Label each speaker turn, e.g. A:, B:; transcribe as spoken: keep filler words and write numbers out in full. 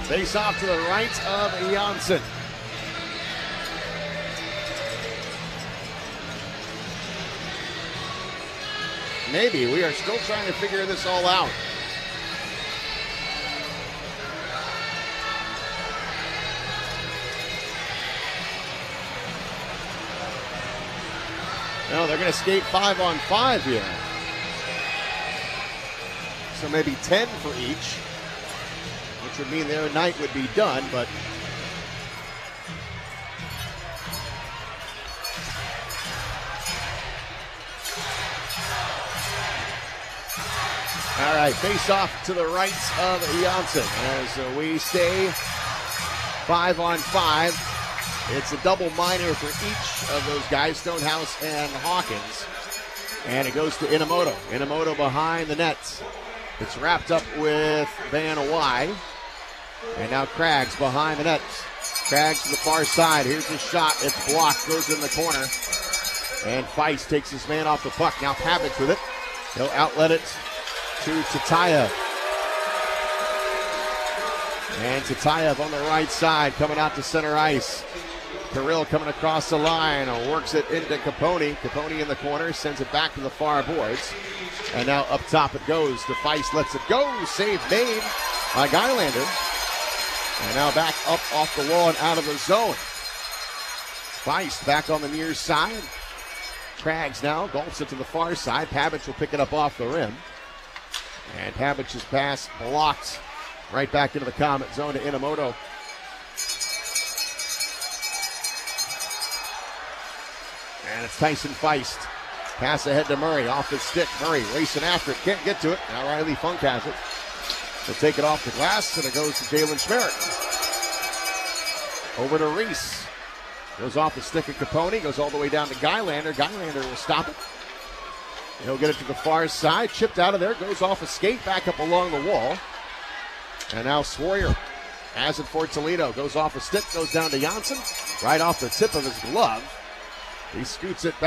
A: Face off to the right of Janssen. Maybe. We are still trying to figure this all out. No, they're going to skate five on five here. So maybe ten for each, which would mean their night would be done, but all right, face off to the right of Janssen as uh, we stay five on five. It's a double minor for each of those guys, Stonehouse and Hawkins. And it goes to Inamoto. Inamoto behind the nets. It's wrapped up with Van Wy. And now Craggs behind the nets. Craggs to the far side. Here's a shot. It's blocked. Goes in the corner. And Feist takes his man off the puck. Now Pavic with it. He'll outlet it to Tatayev. And Tatayev on the right side coming out to center ice. Kirill coming across the line, works it into Capone. Capone in the corner, sends it back to the far boards. And now up top it goes. The Feist lets it go. Save made by Gylander. And now back up off the wall and out of the zone. Feist back on the near side. Craggs now gulps it to the far side. Pavic will pick it up off the rim. And Pavic's pass blocked right back into the Comet zone to Inamoto. And it's Tyson Feist. Pass ahead to Murray. Off the stick. Murray racing after it. Can't get to it. Now Riley Funk has it. They'll take it off the glass, and it goes to Jalen Schmerich. Over to Reese. Goes off the stick of Capone. Goes all the way down to Gylander. Gylander will stop it. He'll get it to the far side. Chipped out of there. Goes off a skate. Back up along the wall. And now Sawyer has it for Toledo. Goes off a stick. Goes down to Janssen. Right off the tip of his glove. He scoots it back.